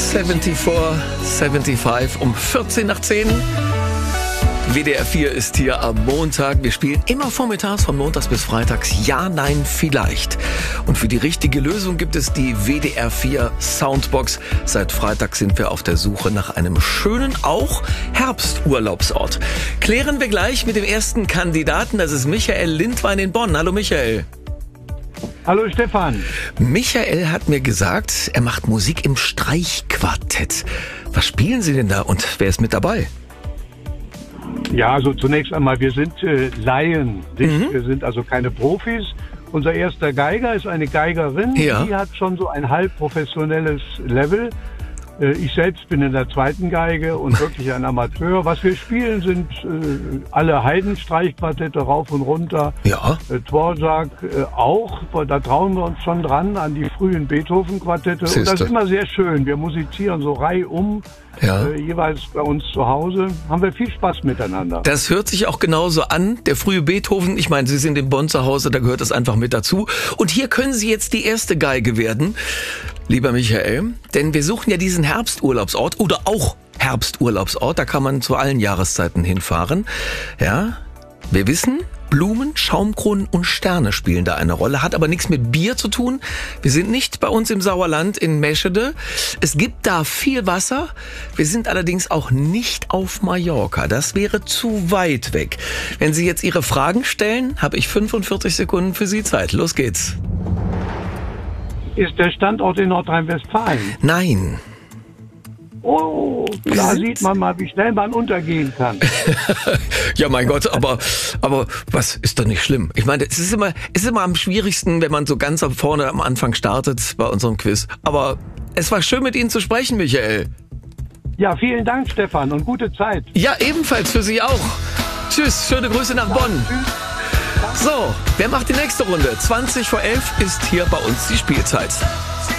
74, 75 um 14 nach 10. WDR 4 ist hier am Montag. Wir spielen immer vormittags von montags bis freitags Ja, Nein, Vielleicht. Und für die richtige Lösung gibt es die WDR 4 Soundbox. Seit Freitag sind wir auf der Suche nach einem schönen, auch Herbsturlaubsort. Klären wir gleich mit dem ersten Kandidaten. Das ist Michael Lindwein in Bonn. Hallo Michael. Hallo Stefan. Michael hat mir gesagt, er macht Musik im Streichquartett. Was spielen Sie denn da und wer ist mit dabei? Ja, also zunächst einmal, wir sind Laien. Wir sind also keine Profis. Unser erster Geiger ist eine Geigerin, Ja. Die hat schon so ein halb professionelles Level. Ich selbst bin in der zweiten Geige und wirklich ein Amateur. Was wir spielen, sind alle Haydn-Streichquartette rauf und runter. Ja. Dvorak auch, da trauen wir uns schon dran an die frühen Beethoven-Quartette. Und das ist immer sehr schön. Wir musizieren so reihum, Ja. jeweils bei uns zu Hause. Haben wir viel Spaß miteinander. Das hört sich auch genauso an. Der frühe Beethoven, ich meine, Sie sind in Bonn zu Hause, da gehört das einfach mit dazu. Und hier können Sie jetzt die erste Geige werden, lieber Michael. Denn wir suchen ja diesen Herbsturlaubsort oder auch Herbsturlaubsort. Da kann man zu allen Jahreszeiten hinfahren. Ja, wir wissen, Blumen, Schaumkronen und Sterne spielen da eine Rolle. Hat aber nichts mit Bier zu tun. Wir sind nicht bei uns im Sauerland in Meschede. Es gibt da viel Wasser. Wir sind allerdings auch nicht auf Mallorca. Das wäre zu weit weg. Wenn Sie jetzt Ihre Fragen stellen, habe ich 45 Sekunden für Sie Zeit. Los geht's. Ist der Standort in Nordrhein-Westfalen? Nein. Oh, da sieht man mal, wie schnell man untergehen kann. Ja, mein Gott, aber was ist doch nicht schlimm? Ich meine, es ist immer am schwierigsten, wenn man so ganz vorne am Anfang startet bei unserem Quiz. Aber es war schön, mit Ihnen zu sprechen, Michael. Ja, vielen Dank, Stefan, und gute Zeit. Ja, ebenfalls für Sie auch. Tschüss, schöne Grüße nach Bonn. So, wer macht die nächste Runde? 20 vor 11 ist hier bei uns die Spielzeit.